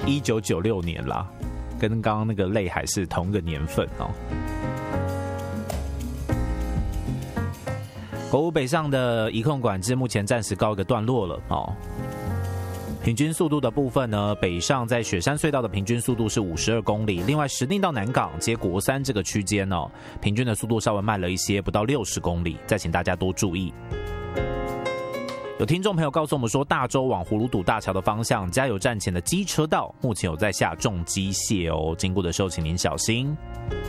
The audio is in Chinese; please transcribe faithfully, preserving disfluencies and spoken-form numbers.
一九九六年啦，跟刚刚那个泪海是同个年份哦。国五北上的移控管制目前暂时告一个段落了哦。平均速度的部分呢，北上在雪山隧道的平均速度是五十二公里，另外石碇到南港接国三这个区间哦，平均的速度稍微慢了一些，不到六十公里，再请大家多注意。有听众朋友告诉我们说，大洲往葫芦堵大桥的方向，加油站前的机车道目前有在下重机械哦，经过的时候请您小心。